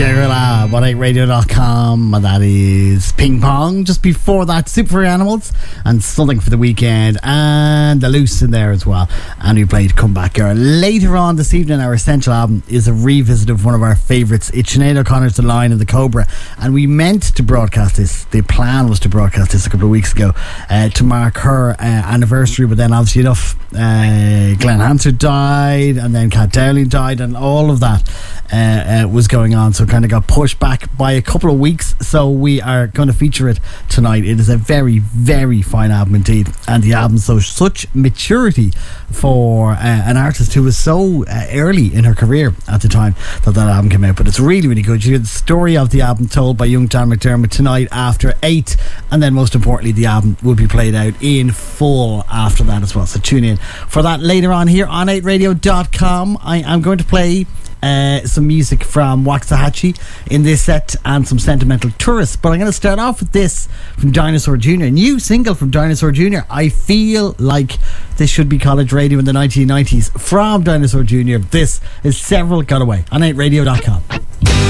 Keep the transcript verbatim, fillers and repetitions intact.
Lab on eight radio dot com, and that is Ping Pong. Just before that, Super Animals and Something for the Weekend, and The Loose in there as well. And we played Comeback Girl. Later on this evening, our Essential album is a revisit of one of our favourites. It's Sinead O'Connor's The Lion and the Cobra, and we meant to broadcast this. The plan was to broadcast this a couple of weeks ago uh, to mark her uh, anniversary, but then obviously enough, uh, Glenn Hansard died, and then Cat Dowling died, and all of that Uh, uh, was going on, so kind of got pushed back by a couple of weeks. So we are going to feature it tonight. It is a very, very fine album indeed, and the album shows such maturity for uh, an artist who was so uh, early in her career at the time that that album came out. But it's really, really good. You hear the story of the album told by young Dan McDermott tonight after eight, and then most importantly, the album will be played out in full after that as well. So tune in for that later on here on eight radio dot com. I am going to play Uh, some music from Waxahachie in this set and some Sentimental Tourists, but I'm going to start off with this from Dinosaur Junior A new single from Dinosaur Junior I feel like this should be college radio in the nineteen nineties from Dinosaur Junior This is Several Got Away on eight radio dot com.